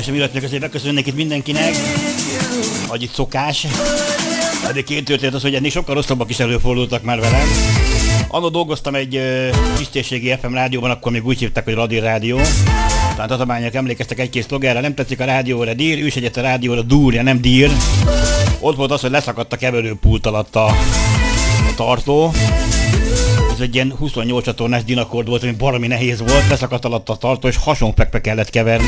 sem illetnek, azért beköszönnék itt mindenkinek, ahogy itt szokás. Eddig két történet az, hogy ennél sokkal rosszabbak is előfordultak már velem. Anno dolgoztam egy tisztességi FM rádióban, akkor még úgy hívták, hogy Radír Rádió. Tehát tatabányok emlékeztek egy-két szlogerre, nem tetszik a rádióra dír, üss egyet a rádióra dúrja, nem dír. Ott volt az, hogy leszakadt a keverőpult alatt a tartó. Ez egy ilyen 28 csatornás dinakord volt, ami baromi nehéz volt, leszakadt alatt a tartó, és hasonfekbe kellett keverni.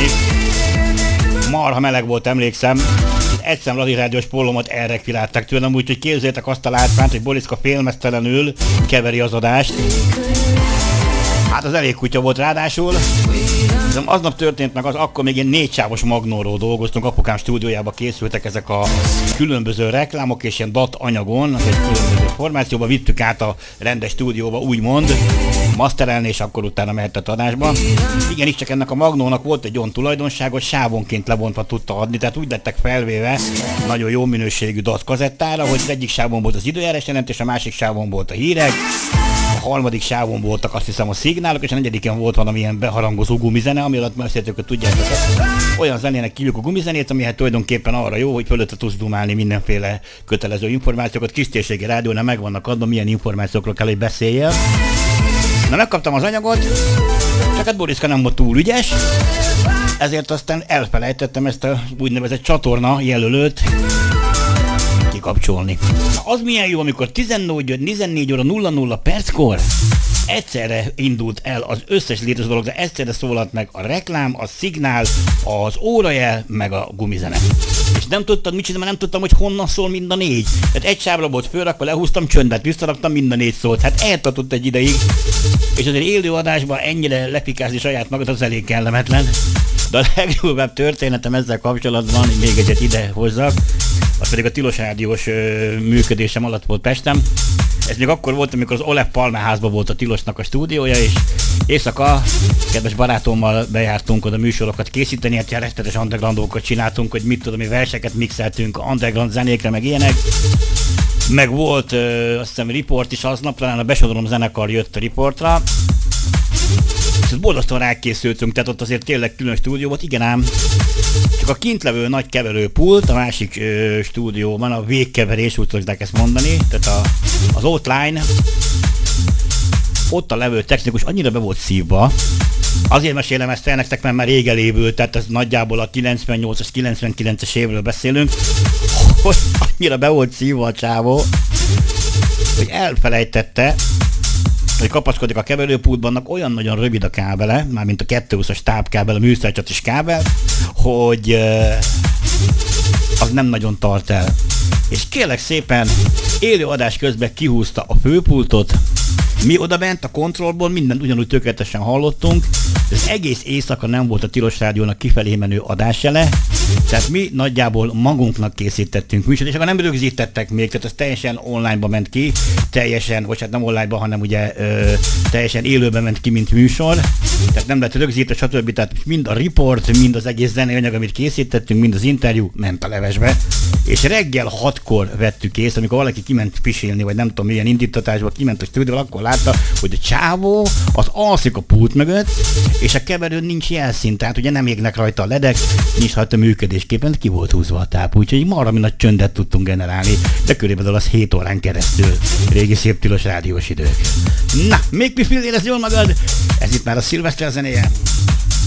Marha meleg volt, emlékszem. Egy szem Radír Rádiós pólómat elrekvilálták tőlem, úgyhogy képzeljétek azt a látványt, hogy Boriszka félmeztelenül keveri az adást. Hát az elég kutya volt ráadásul. Aznap történt meg az, akkor még ilyen 4 sávos magnóról dolgoztunk, apukám stúdiójába készültek ezek a különböző reklámok, és ilyen DAT anyagon, egy különböző formációba vittük át a rendes stúdióba, úgymond, masterelni, és akkor utána mehetett adásba. Igenis, csak ennek a magnónak volt egy olyan tulajdonság, hogy sávonként lebontva tudta adni, tehát úgy lettek felvéve nagyon jó minőségű DAT kazettára, hogy az egyik sávon volt az időjárás jelentés, a másik sávon volt a hírek, a harmadik sávon voltak azt hiszem a szignálok, és a negyediken volt valamilyen beharangozó gumizene, ami alatt messzétek, hogy tudjátok, olyan zenének hívjuk a gumizenét, ami hát tulajdonképpen arra jó, hogy fölötte tudsz dumálni mindenféle kötelező információkat. Kistérségi rádiónál meg vannak adva, milyen információkról kell, hogy beszéljél. Na, megkaptam az anyagot, csak hát Boriszka nem volt túl ügyes, ezért aztán elfelejtettem ezt a úgynevezett csatorna jelölőt kikapcsolni. Az milyen jó, amikor 14 óra 00 perckor egyszerre indult el az összes létező dolog, de egyszerre szólalt meg a reklám, a szignál, az órajel, meg a gumizene. És nem tudtam mit csinálni, mert nem tudtam, hogy honnan szól mind a 4. Tehát egy sávra volt fölrakva, lehúztam csöndet, visszaraktam, mind a 4 szólt. Hát eltartott egy ideig. És azért élő adásban ennyire lepikázni saját magad, az elég kellemetlen. De a legjobb történetem ezzel kapcsolatban, még egyet ide hozzak, az pedig a tilos rádiós működésem alatt volt Pestem. Ez még akkor volt, amikor az Oleg Palmeházban volt a Tilosnak a stúdiója, és éjszaka kedves barátommal bejártunk oda műsorokat készíteni, hát rettetes undergroundokat csináltunk, hogy mit tudom, mi verseket mixeltünk underground zenékre, meg ilyenek. Meg volt azt hiszem riport is aznap, talán a Besodrom zenekar jött a riportra. És boldogtan rákészültünk, tehát ott azért tényleg külön stúdió volt, igen ám. Csak a kint levő nagy keverőpult, a másik stúdióban a végkeverés, úgy szokták ezt mondani, tehát az outline, ott a levő technikus annyira be volt szívva, azért mesélem ezt el nektek, mert már rég elévült, tehát ez nagyjából a 98-as, 99-es évről beszélünk, hogy annyira be volt szívva a csávó, hogy elfelejtette, hogy kapaszkodik a keverőpultban, olyan nagyon rövid a kábele, mármint a 220-as tápkábel, a műszercsatis kábel, hogy az nem nagyon tart el. És kérlek szépen, élő adás közben kihúzta a főpultot, mi odabent a kontrollból mindent ugyanúgy tökéletesen hallottunk, de az egész éjszaka nem volt a Tilos Rádiónak kifelé menő adásjele, tehát mi nagyjából magunknak készítettünk műsort, és akkor nem rögzítettek még, tehát ez teljesen online-ba ment ki, teljesen, vagy hát nem online-ba, hanem ugye teljesen élőben ment ki, mint műsor, tehát nem lett rögzített, stb. Tehát mind a report, mind az egész zenei anyag, amit készítettünk, mind az interjú ment a levesbe, és reggel 6-kor vettük észre, amikor valaki kiment pisilni, vagy nem tudom milyen indítatásba kiment a stúdióval, akkor látta, hogy a csávó az alszik a pult mögött, és a keverőn nincs jelszín, tehát ugye nem égnek rajta a ledek, nincs rajta működésképpen, ki volt húzva a táp, úgyhogy marami nagy csöndet tudtunk generálni, de körülbelül az 7 órán keresztül. Régi szép tilos rádiós idők. Na, make me feel, érezd jól magad, ez itt már a szilveszter zenéje.